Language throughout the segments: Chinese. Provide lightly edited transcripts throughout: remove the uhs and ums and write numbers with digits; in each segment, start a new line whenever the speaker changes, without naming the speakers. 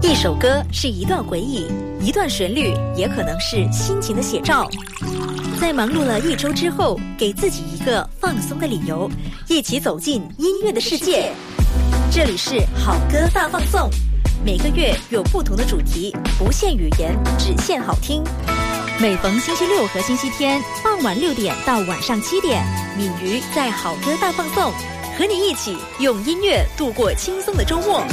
一首歌是一段回忆，一段旋律也可能是心情的写照。在忙碌了一周之后，给自己一个放松的理由，一起走进音乐的世界。这里是好歌大放送，每个月有不同的主题，不限语言，只限好听。每逢星期六和星期天傍晚6点到晚上7点，敏瑜在好歌大放送，和你一起用音乐度过轻松的周末。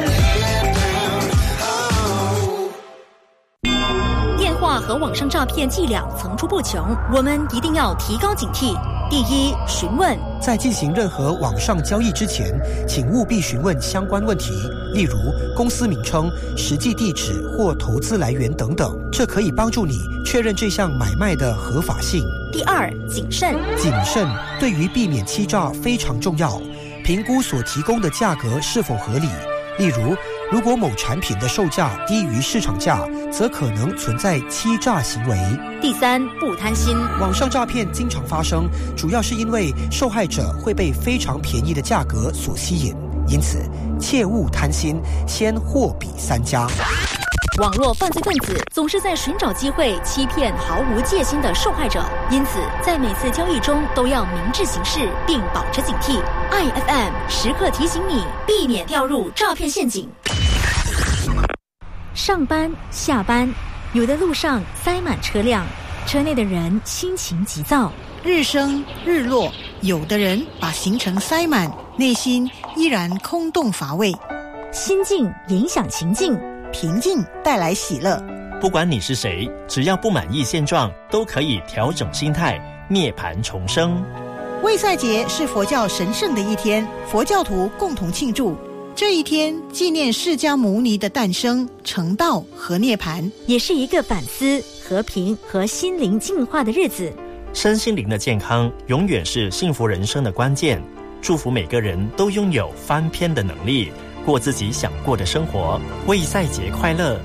电话和网上诈骗伎俩层出不穷，我们一定要提高警惕。第一，询问。
在进行任何网上交易之前，请务必询问相关问题，例如公司名称、实际地址或投资来源等等，这可以帮助你确认这项买卖的合法性。
第二，谨慎。
谨慎对于避免欺诈非常重要，评估所提供的价格是否合理。例如果某产品的售价低于市场价，则可能存在欺诈行为。
第三，不贪心。
网上诈骗经常发生，主要是因为受害者会被非常便宜的价格所吸引，因此切勿贪心，先货比三家。
网络犯罪分子总是在寻找机会欺骗毫无戒心的受害者，因此在每次交易中都要明智行事，并保持警惕。IFM 时刻提醒你，避免掉入诈骗陷阱。上班、下班，有的路上塞满车辆，车内的人心情急躁。
日升日落，有的人把行程塞满，内心依然空洞乏味。
心境影响情境，
平静带来喜乐。
不管你是谁，只要不满意现状，都可以调整心态，涅槃重生。
卫赛节是佛教神圣的一天，佛教徒共同庆祝。这一天纪念释迦牟尼的诞生、成道和涅槃，
也是一个反思、和平和心灵净化的日子。
身心灵的健康永远是幸福人生的关键。祝福每个人都拥有翻篇的能力，过自己想过的生活。卫赛节快乐！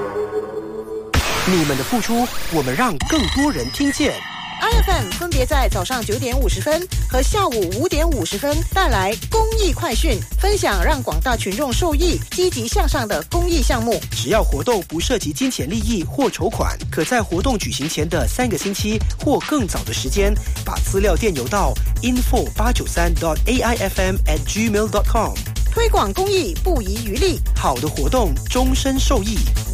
你们的付出，我们让更多人听见。
IFM 分别在早上9点50分和下午5点50分带来公益快讯，分享让广大群众受益、积极向上的公益项目。
只要活动不涉及金钱利益或筹款，可在活动举行前的3个星期或更早的时间，把资料电邮到 info893.aifm@gmail.com。
推广公益不遗余力，
好的活动终身受益。